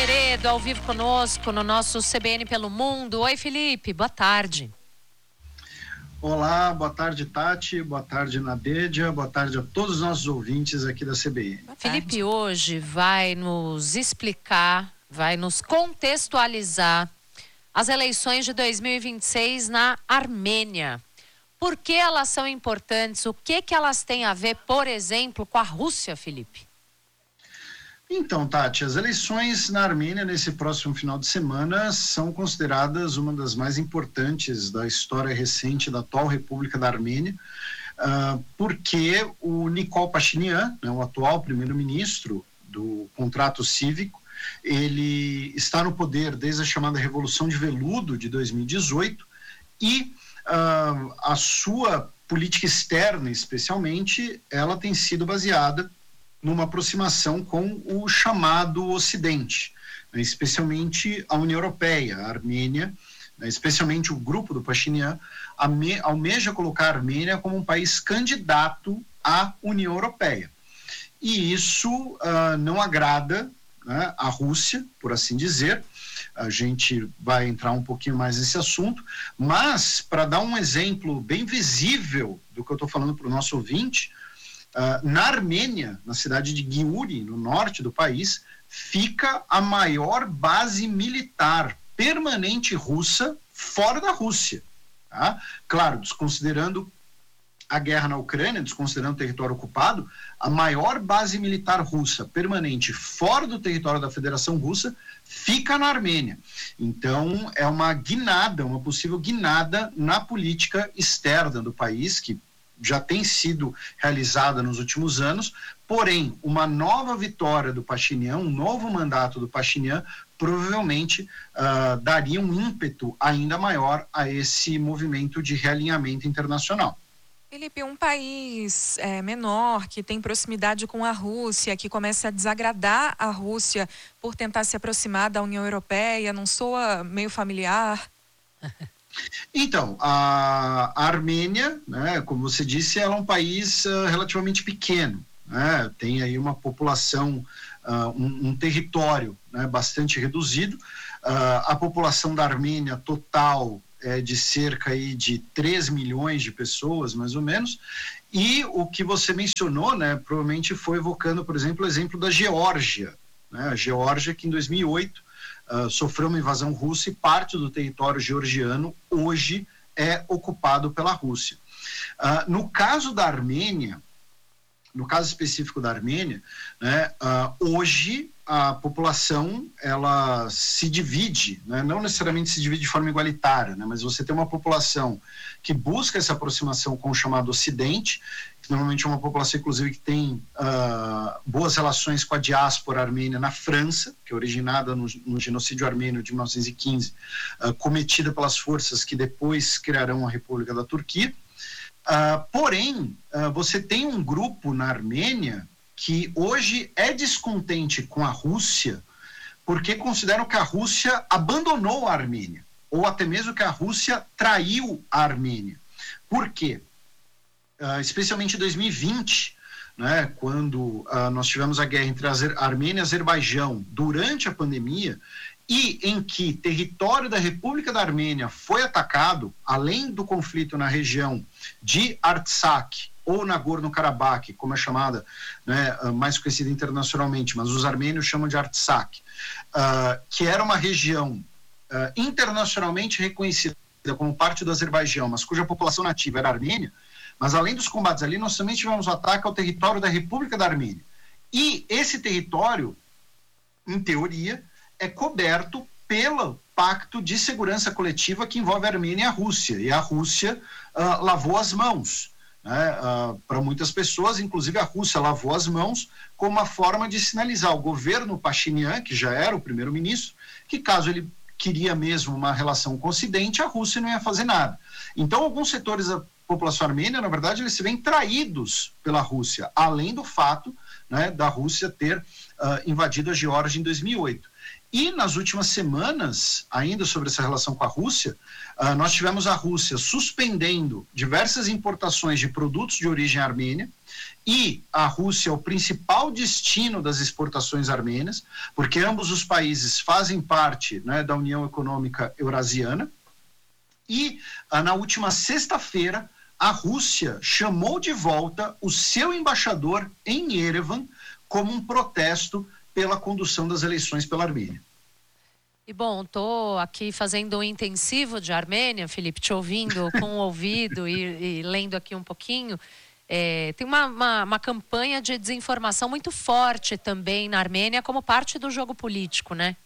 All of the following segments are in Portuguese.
Figueiredo, ao vivo conosco no nosso CBN pelo Mundo. Oi, Felipe, boa tarde. Olá, boa tarde, Tati, boa tarde, Nadedia, boa tarde a todos os nossos ouvintes aqui da CBN. Felipe hoje vai nos explicar, vai nos contextualizar as eleições de 2026 na Armênia. Por que elas são importantes? O que elas têm a ver, por exemplo, com a Rússia, Felipe? Então, Tati, as eleições na Armênia nesse próximo final de semana são consideradas uma das mais importantes da história recente da atual República da Armênia, porque o Nikol Pashinyan, o atual primeiro-ministro do contrato cívico, ele está no poder desde a chamada Revolução de Veludo de 2018 e a sua política externa, especialmente, ela tem sido baseada numa aproximação com o chamado Ocidente, especialmente a União Europeia. A Armênia, especialmente o grupo do Pashinyan, almeja colocar a Armênia como um país candidato à União Europeia. E isso não agrada, a Rússia, por assim dizer. A gente vai entrar um pouquinho mais nesse assunto, mas para dar um exemplo bem visível do que eu estou falando para o nosso ouvinte, na Armênia, na cidade de Gyuri, no norte do país, fica a maior base militar permanente russa fora da Rússia. Tá? Claro, desconsiderando a guerra na Ucrânia, desconsiderando o território ocupado, a maior base militar russa permanente fora do território da Federação Russa fica na Armênia. Então, é uma guinada, uma possível guinada na política externa do país, que já tem sido realizada nos últimos anos, porém, uma nova vitória do Pashinyan, um novo mandato do Pashinyan, provavelmente daria um ímpeto ainda maior a esse movimento de realinhamento internacional. Felipe, um país menor, que tem proximidade com a Rússia, que começa a desagradar a Rússia por tentar se aproximar da União Europeia, não soa meio familiar? Então, a Armênia, como você disse, ela é um país relativamente pequeno, tem aí uma população, um território bastante reduzido. A população da Armênia total é de cerca aí de 3 milhões de pessoas, mais ou menos, e o que você mencionou, provavelmente foi evocando, por exemplo, o exemplo da Geórgia, a Geórgia que em 2008 sofreu uma invasão russa e parte do território georgiano hoje é ocupado pela Rússia. No caso da Armênia, no caso específico da Armênia, hoje a população ela se divide, não necessariamente se divide de forma igualitária, mas você tem uma população que busca essa aproximação com o chamado Ocidente, que normalmente é uma população, inclusive, que tem boas relações com a diáspora armênia na França, que é originada no genocídio armênio de 1915, cometida pelas forças que depois criarão a República da Turquia. Porém, você tem um grupo na Armênia que hoje é descontente com a Rússia, porque consideram que a Rússia abandonou a Armênia, ou até mesmo que a Rússia traiu a Armênia. Por quê? Especialmente em 2020, quando nós tivemos a guerra entre a Armênia e Azerbaijão durante a pandemia, e em que território da República da Armênia foi atacado, além do conflito na região de Artsakh, ou Nagorno-Karabakh, como é chamada, mais conhecida internacionalmente, mas os armênios chamam de Artsakh, que era uma região internacionalmente reconhecida como parte do Azerbaijão, mas cuja população nativa era armênia. Mas além dos combates ali, nós também tivemos o ataque ao território da República da Armênia. E esse território, em teoria, é coberto pelo Pacto de Segurança Coletiva que envolve a Armênia e a Rússia. E a Rússia lavou as mãos. Para muitas pessoas, inclusive a Rússia lavou as mãos como uma forma de sinalizar ao governo Pashinyan, que já era o primeiro-ministro, que caso ele queria mesmo uma relação com o Ocidente, a Rússia não ia fazer nada. Então, alguns setores da população armênia, na verdade, eles se veem traídos pela Rússia, além do fato né, da Rússia ter invadido a Geórgia em 2008. E nas últimas semanas, ainda sobre essa relação com a Rússia, nós tivemos a Rússia suspendendo diversas importações de produtos de origem armênia, e a Rússia é o principal destino das exportações armênias, porque ambos os países fazem parte, né, da União Econômica Eurasiana. E na última sexta-feira, a Rússia chamou de volta o seu embaixador em Yerevan como um protesto pela condução das eleições pela Armênia. E bom, estou aqui fazendo um intensivo de Armênia, Felipe, te ouvindo com o ouvido e lendo aqui um pouquinho. Tem uma campanha de desinformação muito forte também na Armênia como parte do jogo político, né?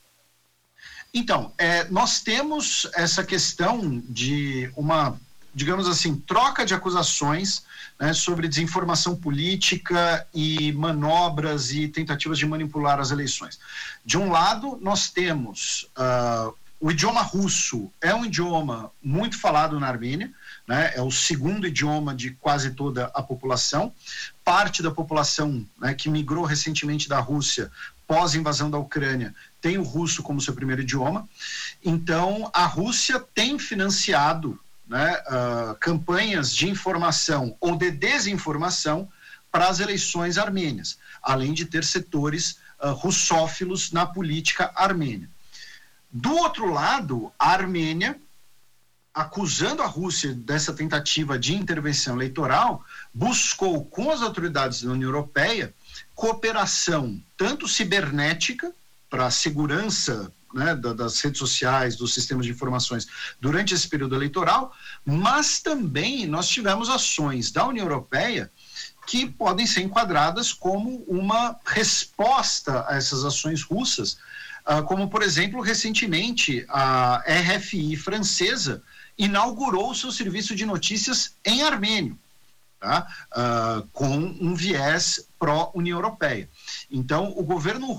Então, nós temos essa questão de uma, digamos assim, troca de acusações, né, sobre desinformação política e manobras e tentativas de manipular as eleições. De um lado, nós temos o idioma russo, é um idioma muito falado na Armênia, né, é o segundo idioma de quase toda a população. Parte da população, né, que migrou recentemente da Rússia pós-invasão da Ucrânia tem o russo como seu primeiro idioma. Então, a Rússia tem financiado, né, campanhas de informação ou de desinformação para as eleições armênias, além de ter setores russófilos na política armênia. Do outro lado, a Armênia, acusando a Rússia dessa tentativa de intervenção eleitoral, buscou com as autoridades da União Europeia cooperação tanto cibernética para a segurança, né, das redes sociais, dos sistemas de informações durante esse período eleitoral, mas também nós tivemos ações da União Europeia que podem ser enquadradas como uma resposta a essas ações russas, como, por exemplo, recentemente a RFI francesa inaugurou o seu serviço de notícias em armênio, tá? Com um viés pró-União Europeia. Então, o governo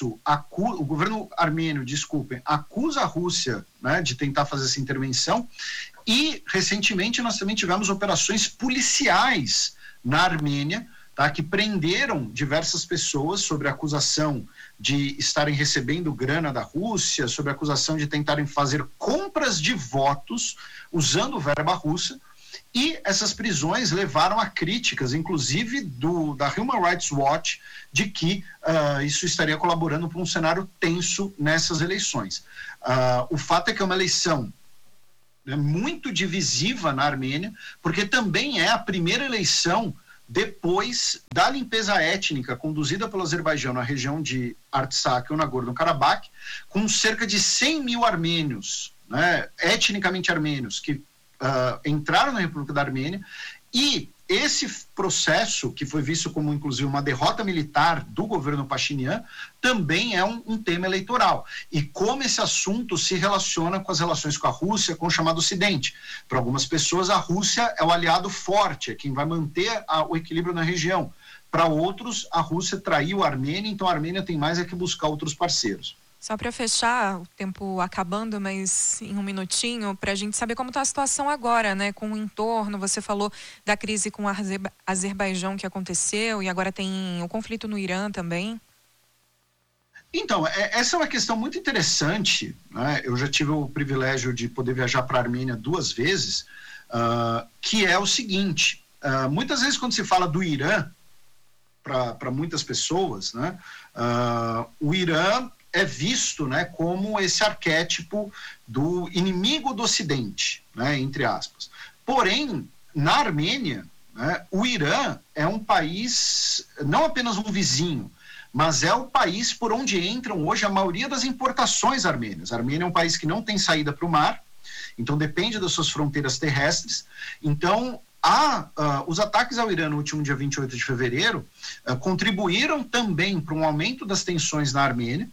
armênio, acusa a Rússia, né, de tentar fazer essa intervenção, e recentemente nós também tivemos operações policiais na Armênia, tá, que prenderam diversas pessoas sobre a acusação de estarem recebendo grana da Rússia, sobre a acusação de tentarem fazer compras de votos usando verba russa. E essas prisões levaram a críticas, inclusive da Human Rights Watch, de que isso estaria colaborando para um cenário tenso nessas eleições. O fato é que é uma eleição, né, muito divisiva na Armênia, porque também é a primeira eleição depois da limpeza étnica conduzida pelo Azerbaijão na região de Artsakh ou Nagorno-Karabakh, com cerca de 100 mil armênios, né, etnicamente armênios, que entraram na República da Armênia, e esse processo, que foi visto como inclusive uma derrota militar do governo Pashinyan, também é um tema eleitoral. E como esse assunto se relaciona com as relações com a Rússia, com o chamado Ocidente. Para algumas pessoas, a Rússia é o aliado forte, é quem vai manter o equilíbrio na região. Para outros, a Rússia traiu a Armênia, então a Armênia tem mais que buscar outros parceiros. Só para fechar, o tempo acabando, mas em um minutinho, para a gente saber como está a situação agora, né? Com o entorno, você falou da crise com o Azerbaijão que aconteceu e agora tem o conflito no Irã também. Então, essa é uma questão muito interessante, né? Eu já tive o privilégio de poder viajar para a Armênia 2 vezes, que é o seguinte, muitas vezes quando se fala do Irã, para muitas pessoas, né? O Irã é visto, né, como esse arquétipo do inimigo do Ocidente, né, entre aspas. Porém, na Armênia, né, o Irã é um país, não apenas um vizinho, mas é o país por onde entram hoje a maioria das importações armênias. A Armênia é um país que não tem saída para o mar, então depende das suas fronteiras terrestres. Então, os ataques ao Irã no último dia 28 de fevereiro contribuíram também para um aumento das tensões na Armênia.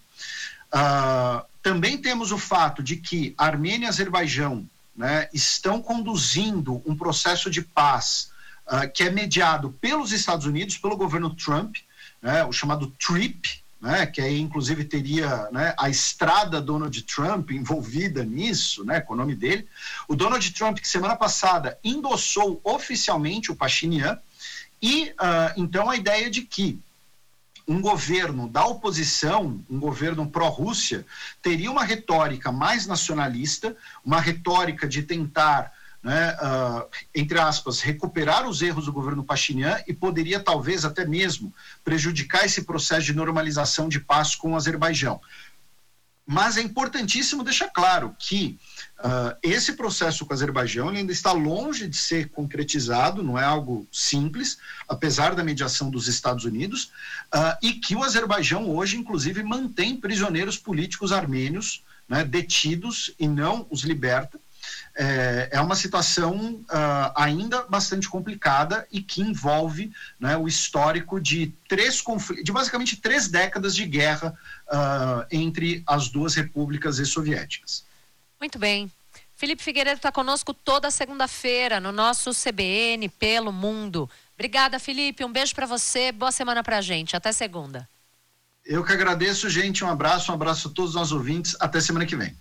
Também temos o fato de que a Armênia e Azerbaijão, né, estão conduzindo um processo de paz que é mediado pelos Estados Unidos, pelo governo Trump, né, o chamado TRIP, né, que aí inclusive teria, né, a estrada Donald Trump envolvida nisso, né, com o nome dele. O Donald Trump, que semana passada endossou oficialmente o Pashinyan, e então a ideia de que um governo da oposição, um governo pró-Rússia, teria uma retórica mais nacionalista, uma retórica de tentar, né, entre aspas, recuperar os erros do governo Pashinyan e poderia talvez até mesmo prejudicar esse processo de normalização de paz com o Azerbaijão. Mas é importantíssimo deixar claro que esse processo com o Azerbaijão ainda está longe de ser concretizado, não é algo simples, apesar da mediação dos Estados Unidos, e que o Azerbaijão hoje, inclusive, mantém prisioneiros políticos armênios, né, detidos e não os liberta. É uma situação ainda bastante complicada e que envolve, né, o histórico de basicamente 3 décadas de guerra entre as duas repúblicas ex-soviéticas. Muito bem. Felipe Figueiredo está conosco toda segunda-feira no nosso CBN Pelo Mundo. Obrigada, Felipe. Um beijo para você. Boa semana para a gente. Até segunda. Eu que agradeço, gente. Um abraço a todos os nossos ouvintes. Até semana que vem.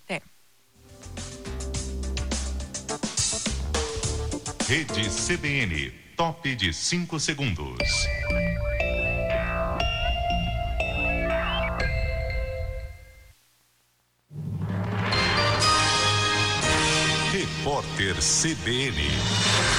Rede CBN, top de 5 segundos. Repórter CBN.